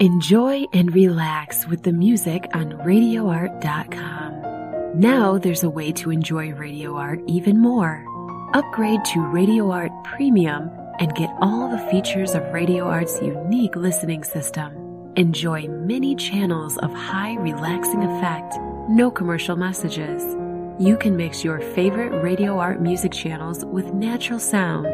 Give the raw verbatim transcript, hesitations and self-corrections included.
Enjoy and relax with the music on radio art dot com. Now there's a way to enjoy Radio Art even more. Upgrade to Radio Art Premium and get all the features of Radio Art's unique listening system. Enjoy many channels of high relaxing effect, no commercial messages. You can mix your favorite Radio Art music channels with natural sounds